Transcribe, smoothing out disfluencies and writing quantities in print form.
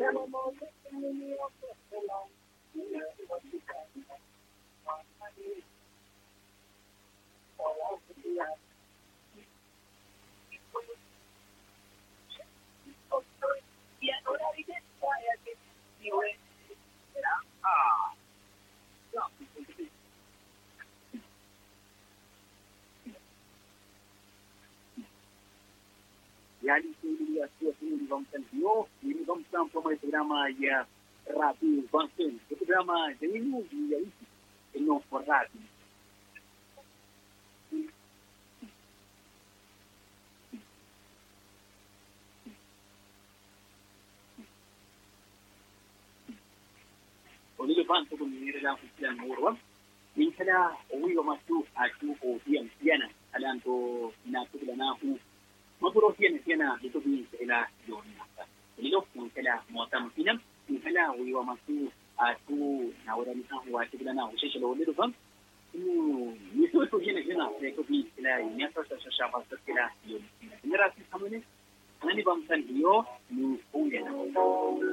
Yani kuingilia sio kundi wa mtandao ni kama kama programa ya Radio Bansen programa denu ya hiki ino for radio olile bantu kumirira kutia murwa ninkala owiwa matu atu odiam yana alanto na tukula na hu mapuro tiene dito bi ila yona nilo kala motam pinam kala wiwa masu atu na wala ni sahu wa tikila na ushe lo nilo bam ni so to tiene ko bi ila ni asa sa shaba sa kila yona nira si samene nani bam san hiyo ni ungena